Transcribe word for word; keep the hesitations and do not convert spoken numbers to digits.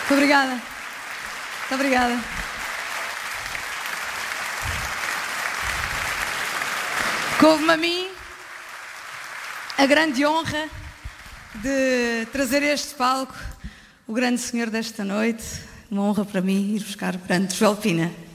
Muito obrigada. Muito obrigada. Couve-me a mim a grande honra de trazer a este palco o grande senhor desta noite. Uma honra para mim ir buscar o grande Joel Pina.